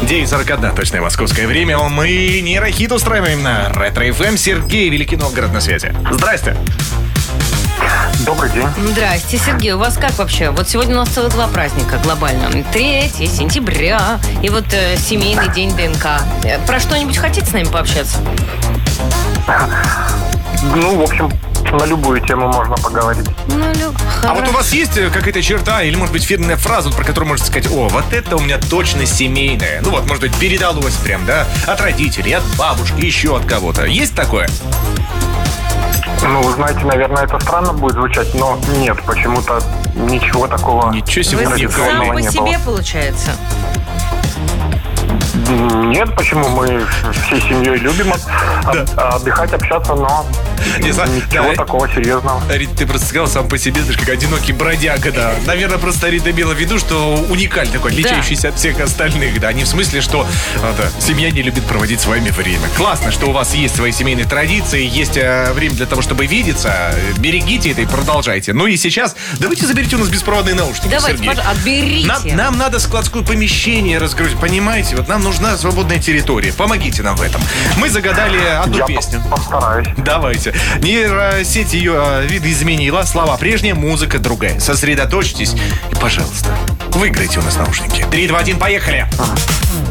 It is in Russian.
9:41, точное московское время. Мы нейрохит устраиваем на Ретро-ФМ. Сергей, Великий Новгород, на связи. Здрасте. Добрый день. Здрасте, Сергей. У вас как вообще? Вот сегодня у нас целых два праздника глобально. 3 сентября и вот семейный день ДНК. Про что-нибудь хотите с нами пообщаться? Ну, в общем, на любую тему можно поговорить. А вот у вас есть какая-то черта или, может быть, фирменная фраза, про которую можете сказать: о, вот это у меня точно семейное. Ну вот, может быть, передалось прям, да, от родителей, от бабушки, еще от кого-то. Есть такое? Ну, вы знаете, наверное, это странно будет звучать, но нет, почему-то ничего такого. Ничего себе. Вы традиционного сам по не себе, было. получается? Нет, почему? Мы всей семьей любим отдыхать, общаться, но ничего такого серьезного. Рита, ты просто сказала сам по себе, ты же как одинокий бродяга, да. Наверное, просто Рита имела в виду, что уникальный такой, отличающийся от всех остальных, да. Не в смысле, что семья не любит проводить с вами время. Классно, что у вас есть свои семейные традиции, есть время для того, чтобы видеться. Берегите это и продолжайте. Ну и сейчас давайте заберите у нас беспроводные наушники, Давайте, Сергей. пожалуйста, отберите. Нам надо складское помещение разгрузить, понимаете? Вот нам нужна свободная территория. Помогите нам в этом. Мы загадали одну песню. Постараюсь. Давайте. Нейросеть ее видоизменила. Слова прежние, музыка другая. Сосредоточьтесь и, пожалуйста, выиграйте у нас наушники. 3, 2, 1, поехали!